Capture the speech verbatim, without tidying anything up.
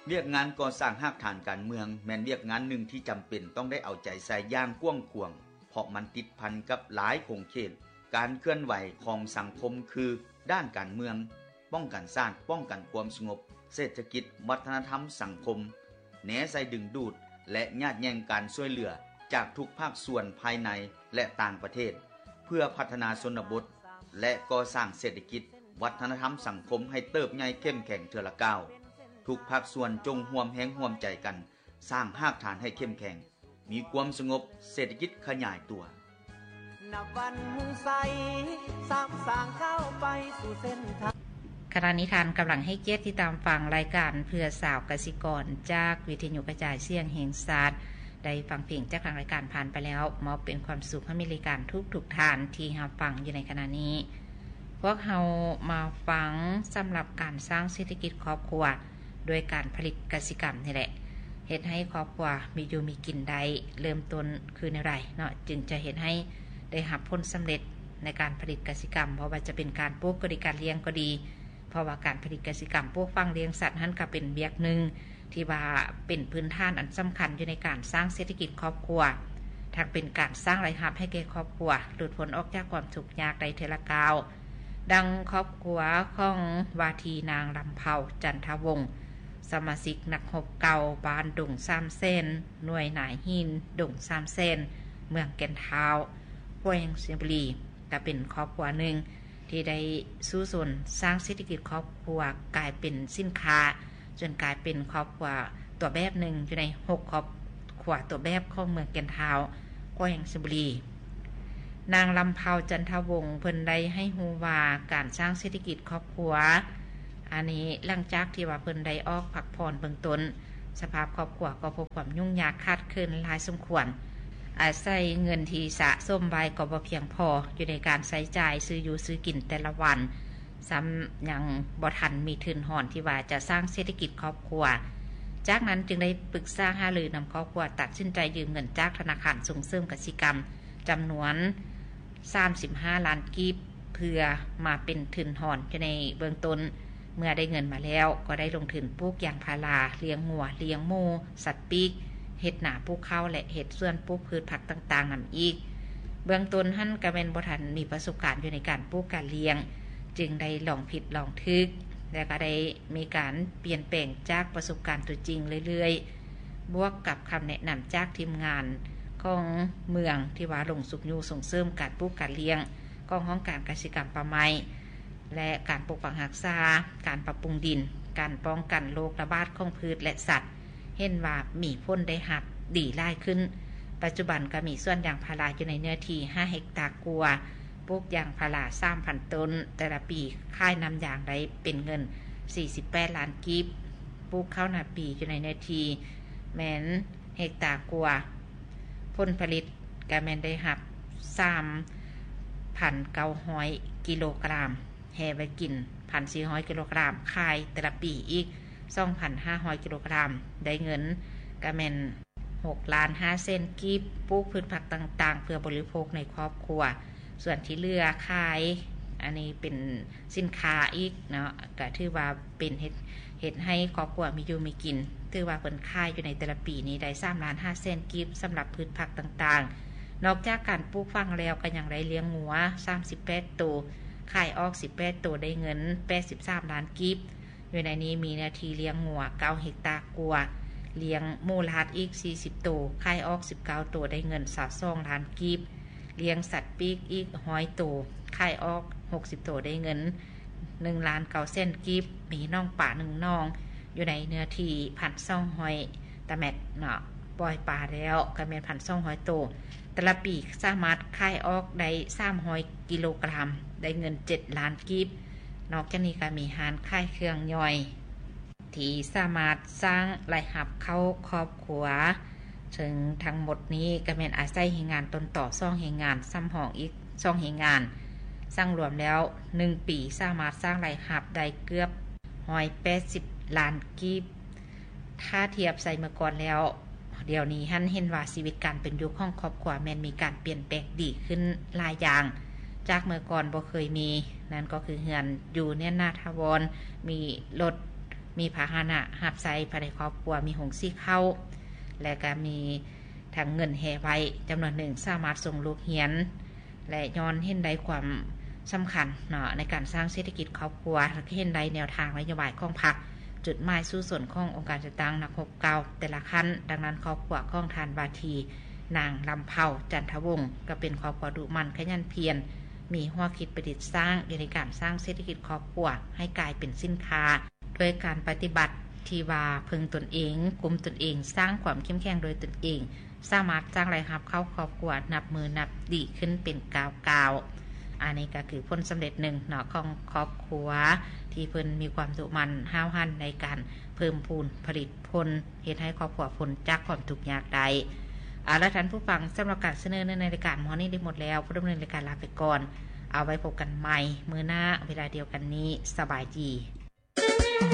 เวียกงานก่อสร้างรากฐานการเมืองแม่นเวียกงานหนึ่งที่จำเป็นต้องได้เอาใจใส่อย่างกว้างขวางเพราะมันติดพันกับหลายคงเขตการเคลื่อนไหวของสังคมคือด้านการเมืองป้องกันชาติป้องกันความสงบเศรษฐกิจวัฒนธรรมสังคมแหนใส่ดึงดูดและญาติแย่งการช่วยเหลือจากทุกภาคส่วนภายในและต่างประเทศเพื่อพัฒนาชนบทและก่อสร้างเศรษฐกิจวัฒนธรรมสังคมให้เติบใหญ่เข้มแข็งเทื่อละก้าวทุกภาคส่วนจงร่วมแรงร่วมใจกันสร้างรากฐานให้เข้มแข็งมีความสงบเศรษฐกิจขยายตัวนับวันใสสามสางก้าวไปสู่เส้นทางขณะนี้ทานกำลังให้เกียรติที่ตามฟังรายการเพื่อสาวกสิกรจากวิทยุกระจายเสียงแห่งชาติได้ฟังเพลงจากทางรายการผ่านไปแล้วมอบเป็นความสุขให้มีรายการทุกๆทานที่เฮาฟังอยู่ในขณะนี้พวกเฮามาฟังสำหรับการสร้างเศรษฐกิจครอบครัวโดยการผลิตกสิกรรมนี่แหละเฮ็ดให้ครอบครัวมีอยู่มีกินได้เริ่มต้นคือในไรเนาะจึงจะเฮ็ดให้ได้รับผลสำเร็จในการผลิตกสิกรรมเพราะว่าจะเป็นการปลูกก็ดีการเลี้ยงก็ดีเพราะว่าการผลิตกสิกรรมปลูกฟังเลี้ยงสัตว์นั้นก็เป็นเบียกหนึ่งที่ว่าเป็นพื้นฐานอันสำคัญอยู่ในการสร้างเศรษฐกิจครอบครัวทั้งเป็นการสร้างรายรับให้แก่ครอบครัวหลุดพ้นออกจากความทุกข์ยากได้เทอละก้าวดังครอบครัวของวาทีนางลำเผาจันทวงศ์สมาชิกนักรบเก่าบ้านดงสามเส้นหน่วยหนายหินดงสามเส้นเมืองแก่นเท้าแขวงสิงห์บุรีก็เป็นครอบครัวหนึ่งที่ได้สู้สนสร้างเศรษฐกิจครอบครัวกลายเป็นสินค้าจนกลายเป็นครอบครัวตัวแบบหนึ่งอยู่ในหกครอบครัวตัวแบบของเมืองแก่นเท้าแขวงสิงห์บุรีนางลำเผาจันทวงศ์เพิ่นได้ให้ฮู้ว่าการสร้างเศรษฐกิจครอบครัวอันนี้หลังจากที่ว่าเพิ่นได้ออกพักผ่อนเบื้องต้นสภาพครอบครัวก็พบความยุ่งยากคาดเคลื่อนหลายสมควรอาศัยเงินที่สะสมไว้ก็บ่เพียงพออยู่ในการใช้จ่ายซื้ออยู่ซื้อกินแต่ละวันซ้ำยังบ่ทันมีทุนหอนที่ว่าจะสร้างเศรษฐกิจครอบครัวจากนั้นจึงได้ปรึกษาหารือนำครอบครัวตัดสินใจยืมเงินจากธนาคารส่งเสริมกสิกรรมจำนวนสามสิบห้าล้านกีบเพื่อมาเป็นทุนหอนอยู่ในเบื้องต้นเมื่อได้เงินมาแล้วก็ได้ลงทุนปลูกยางพาราเลี้ยงงัวเลี้ยงหมูสัตว์ปีกเห็ดหนาปลูกข้าวและเห็ดส่วนปลูกพืชผักต่างๆนำอีกเบื้องต้นท่านก็เป็นบ่ทันมีประสบการณ์อยู่ในการปลูกการเลี้ยงจึงได้ลองผิดลองทึกและก็ได้มีการเปลี่ยนแปลงจากประสบการณ์ตัวจริงเรื่อยๆบวกกับคำแนะนำจากทีมงานของเมืองที่ว่าลงสุกยูส่งเสริมการปลูกการเลี้ยงกองห้องการเกษตรกรรมป่าไม้และการปลูกฝังรักษาการปรับปรุงดินการป้องกันโรคระบาดของพืชและสัตว์เห็นว่ามีพ้นได้หักดีไล่ขึ้นปัจจุบันก็มีส่วนยางพาราอยู่ในเนื้อที่ห้าเฮกตาร์กัวปลูกยางพารา สามพัน ต้นแต่ละปีค่ายนำยางได้เป็นเงินสี่สิบแปดล้านกีบปลูกข้าวนาปีอยู่ในเนื้อที่แม้นเฮกตาร์กัวผลผลิตก็แม้นได้หัก สามพันเก้าร้อย กิโลกรัมแห่ไว้กิน หนึ่งพันสี่ร้อย กิโลกรัมขายแต่ละปีอีก สองพันห้าร้อย กิโลกรัมได้เงินก็แม่นหกล้านห้าเส้นกีบปลูกพืชผักต่างๆเพื่อบริโภคในครอบครัวส่วนที่เหลือขายอันนี้เป็นสินค้าอีกเนาะก็ถือว่าเป็นเฮ็ดเฮ็ดให้ครอบครัวมีอยู่มีกินถือว่าเพิ่นขายอยู่ในแต่ละปีนี้ได้สามล้านห้าเส้นกีบสำหรับพืชผักต่างๆนอกจากการปลูกฝังแล้วก็ยังได้เลี้ยงงัวสามสิบแปดตัวขายออกสิบแปดตัวได้เงินแปดสิบสามล้านกีบอยู่ในนี้มีหน้าที่เลี้ยงงัวเก้าเฮกตาร์กัวเลี้ยงหมูลาดอีกสี่สิบตัวขายออกสิบเก้าตัวได้เงินสามสิบสองล้านกีบเลี้ยงสัตว์ปีกอีกหนึ่งร้อยตัวขายออกหกสิบตัวได้เงินหนึ่งล้านเก้าเส้นกีบมีน้องป่าหนึ่งน้องอยู่ในเนื้อที่หนึ่งพันสองร้อยตะแมดเนาะปล่อยปลาแล้วก็แม่น หนึ่งพันสองร้อยตัวแต่ละปีสามารถขายออกได้สามร้อยกิโลกรัมได้เงินเจ็ดล้านกีบนอกจากนี้ก็มีร้านขายเครื่องย่อยที่สามารถสร้างรายรับเข้าครอบครัวถึงทั้งหมดนี้ก็เป็นอาศัยแรงงานต้นต่อซ่องแรงงานซ้ำห้องอีกซ่องแรงงานสร้างรวมแล้วหนึ่งปีสามารถสร้างรายรับได้เกือบหนึ่งร้อยแปดสิบล้านกีบถ้าเทียบใส่เมื่อก่อนแล้วเดี๋ยวนี้ท่านเห็นว่าชีวิตการเป็นอยู่ของครอบครัวแม่นมีการเปลี่ยนแปลงดีขึ้นหลายอย่างจากเมื่อก่อนบ่เคยมีนั่นก็คือเฮือนอยู่เนี่ยนาทาวรมีรถมีพาหนะหับใส่ภายในครอบครัวมีหงซี่เข้าและก็มีทั้งเงินแห่ไว้จำนวนหนึ่งสามารถส่งลูกเรียนและย้อนเห็นได้ความสำคัญเนาะในการสร้างเศรษฐกิจครอบครัวและเห็นได้แนวทางนโยบายของพรรคจุดหมายสู่ส่วนขององค์การจัดตั้งนักหกเก้าแต่ละขั้นดังนั้นครอบครัวของทานบาทีนางลำเผาจันทวงศ์ก็เป็นครอบครัวดุมันขยันเพียรมีหัวคิดประดิษฐ์สร้างในการสร้างเศรษฐกิจครอบครัวให้กลายเป็นสินค้าด้วยการปฏิบัติที่ว่าพึงตนเองกลุ่มตนเองสร้างความเข้มแข็งโดยตนเองสามารถสร้างรายรับเข้าครอบครัวนับมือนับดีขึ้นเป็นก้าวๆอันนี้ก็คือผลสำเร็จหนึ่งเนาะของครอบครัวที่เพิ่นมีความดุมันห้าวหันในการเพิ่มพูนผลิตผลเฮ็ดให้ครอบครัวพ้นจากความทุกข์ยากใดอ่าและท่านผู้ฟังสำหรับการเสนอในรายการหมอนี้ได้หมดแล้วผู้ดำเนินรายการลาไปก่อนเอาไว้พบกันใหม่มื้อหน้าเวลาเดียวกันนี้สบายดี